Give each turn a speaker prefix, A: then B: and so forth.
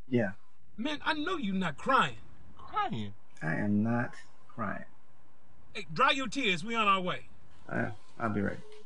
A: Yeah.
B: Man, I know you're not crying.
C: Crying?
A: I am not crying.
B: Hey, dry your tears. We on our way.
A: I'll be ready.